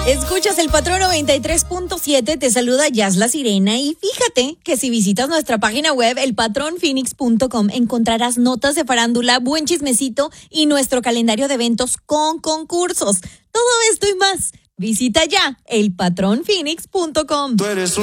Escuchas el Patrón 93.7, te saluda Jazz la Sirena y fíjate que si visitas nuestra página web elpatronphoenix.com encontrarás notas de farándula, buen chismecito y nuestro calendario de eventos con concursos. Todo esto y más. Visita ya elpatronphoenix.com. Tú eres